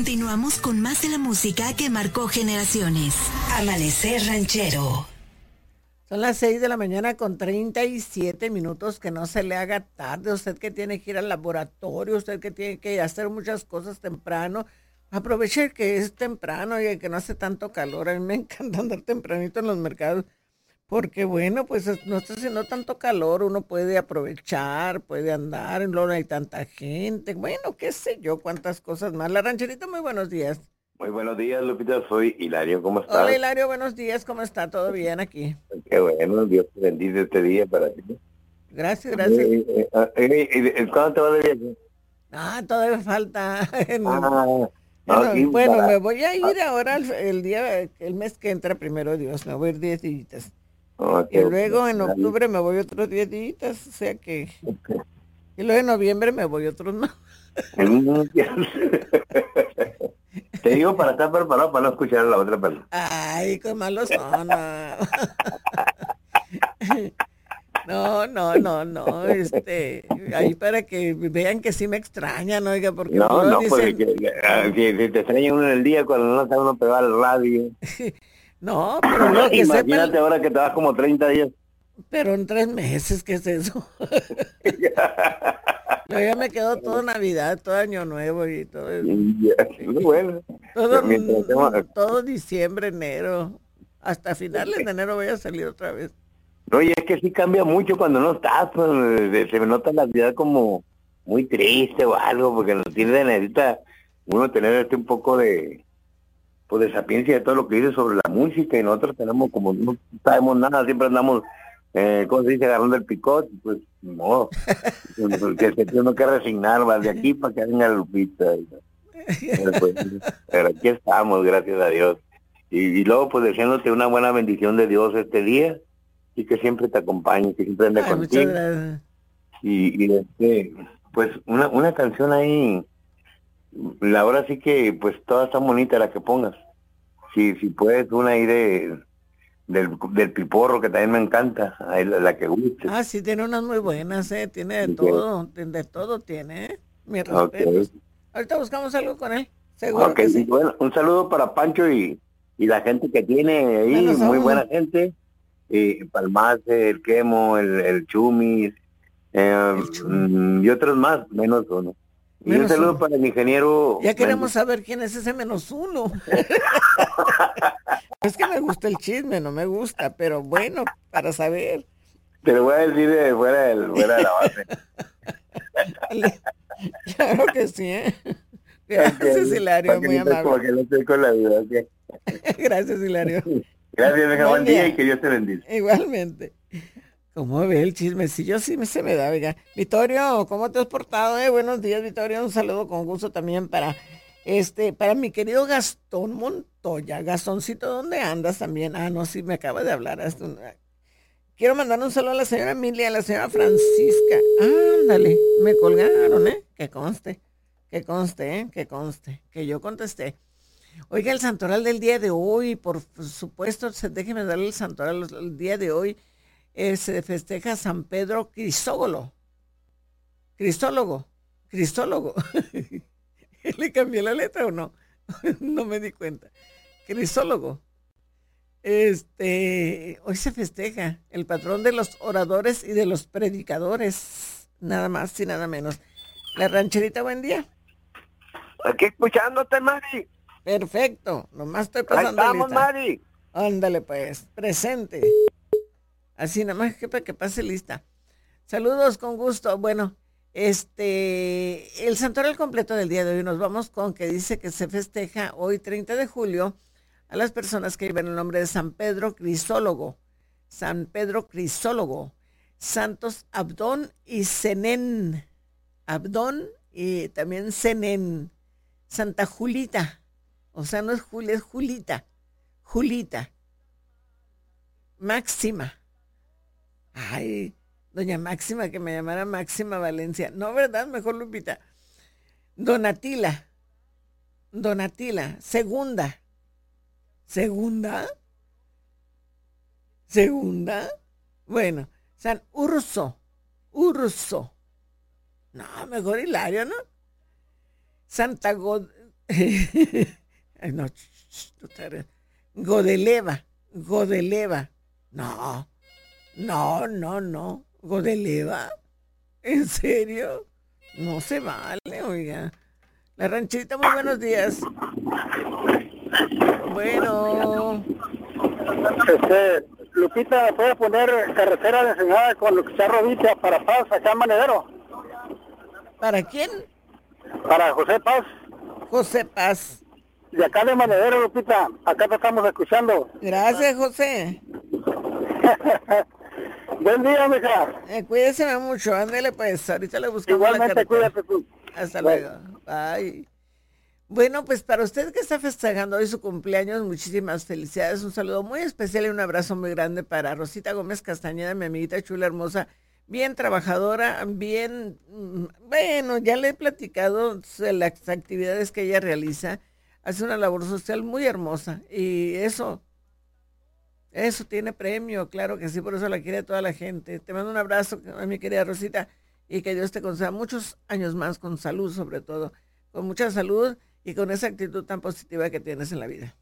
Continuamos con más de la música que marcó generaciones. Amanecer Ranchero. Son las 6 de la mañana con 37 minutos, que no se le haga tarde. Usted que tiene que ir al laboratorio, usted que tiene que hacer muchas cosas temprano, aproveche que es temprano y que no hace tanto calor. A mí me encanta andar tempranito en los mercados, porque bueno, pues no está haciendo tanto calor, uno puede aprovechar, puede andar, luego no hay tanta gente, bueno, qué sé yo, cuántas cosas más. La Rancherita, muy buenos días. Muy buenos días, Lupita, soy Hilario, ¿cómo estás? Hola Hilario, buenos días, ¿cómo está? ¿Todo bien aquí? Qué bueno, Dios te bendice este día para ti. Gracias, gracias. ¿Cuándo te vas de viaje? Todavía falta. Aquí Bueno, para- me voy a ir ahora el mes que entra, primero Dios, me voy a ir 10 días. Y qué luego en bueno. octubre me voy otros 10 días, o sea que... Y luego en noviembre me voy otros más. Te digo para estar preparado para no escuchar a la otra persona. Ay, qué malos son. No, ahí para que vean que sí me extrañan, oiga, porque No, luego pues dicen, que te extraña uno en el día cuando no está uno pegado al radio. no, pero luego que Imagínate sepan, ahora que te vas como 30 días. pero en 3 meses, ¿qué es eso? Luego ya me quedo todo Navidad, todo Año Nuevo y todo, Bueno, todo diciembre, enero, hasta finales de enero voy a salir otra vez. Oye, es que sí cambia mucho cuando no estás, pues, se me nota la vida como muy triste o algo, porque no tiene necesita uno tener un poco de, pues, de sapiencia de todo lo que dice sobre la música, y nosotros tenemos como no sabemos nada, siempre andamos, ¿cómo se dice? Agarrando el picote, pues no, que se tiene uno que resignar, va de aquí para que venga Lupita. Pero aquí estamos, gracias a Dios. Y luego pues deseándote una buena bendición de Dios este día, y que siempre te acompañe, que siempre ande Ay, muchas contigo. gracias. Y pues una canción ahí, la hora sí que pues toda está bonita la que pongas. Si puedes, una ahí del Piporro, que también me encanta, ahí la que guste. Sí, tiene unas muy buenas, tiene de todo tiene, mis Okay. respetos. Ahorita buscamos algo con él, seguro que Y sí. bueno, un saludo para Pancho y la gente que tiene ahí, Bueno, muy somos- buena gente. Palmace, el Quemo, el Chumis, El Chum. y otros más, menos uno. Y un Menos saludo uno. para el ingeniero Ya queremos Méndez. saber quién es ese -1. Es que me gusta el chisme, no me gusta, pero bueno, para saber. Te lo voy a decir fuera de la base. Claro que sí, Gracias, Hilario, muy Como amable. que no estoy con la vida. Okay. Gracias, Hilario. Gracias, deja Buen buen día día. y que Dios te bendiga. Igualmente. ¿Cómo ve el chismecillo? Sí se me da, oiga. Vittorio, ¿cómo te has portado? Buenos días, Vittorio. Un saludo con gusto también para mi querido Gastón Montoya. Gastoncito, ¿dónde andas también? No, sí, me acaba de hablar. Quiero mandar un saludo a la señora Emilia, a la señora Francisca. Ándale, me colgaron, que conste, que yo contesté. Oiga, el santoral del día de hoy, por supuesto, déjeme darle el santoral el día de hoy. Se festeja San Pedro Cristólogo. ¿Le cambié la letra o no? No me di cuenta. Cristólogo. Hoy se festeja el patrón de los oradores y de los predicadores. Nada más y nada menos. La Rancherita, buen día. Aquí escuchándote, Mari. Perfecto. Nomás estoy Ahí pasando estamos, lista. Mari. Ándale pues, presente. Así nada más que para que pase lista. Saludos con gusto. Bueno, el santoral completo del día de hoy nos vamos con que dice que se festeja hoy 30 de julio a las personas que llevan el nombre de San Pedro Crisólogo. San Pedro Crisólogo. Santos Abdón y Zenén. Abdón y también Zenén. Santa Julita. O sea, no es Julia, es Julita. Julita. Máxima. Ay, doña Máxima, que me llamara Máxima Valencia. No, ¿verdad? Mejor Lupita. Donatila. Segunda. Bueno, San Urso. No, mejor Hilario, ¿no? Santa Ay, no, Godeleva. No, no. Godeleva. ¿En serio? No se vale, oiga. La rancherita, muy buenos días. Bueno. Lupita, ¿puede poner carretera de Ensenada con lo que está Rodita para Paz, acá en Manedero? ¿Para quién? Para José Paz. José Paz. De acá de Manedero, Lupita. Acá te estamos escuchando. Gracias, José. Buen día, mija. Cuídese mucho, ándele pues. Ahorita le buscamos Igualmente, la carretera. cuídate tú. Hasta Bye. luego. Bye. Bueno, pues para usted que está festejando hoy su cumpleaños, muchísimas felicidades, un saludo muy especial y un abrazo muy grande para Rosita Gómez Castañeda, mi amiguita chula hermosa, bien trabajadora, bien, bueno, ya le he platicado de las actividades que ella realiza, hace una labor social muy hermosa y eso tiene premio, claro que sí, por eso la quiere toda la gente. Te mando un abrazo, mi querida Rosita, y que Dios te conceda muchos años más con salud sobre todo, con mucha salud y con esa actitud tan positiva que tienes en la vida.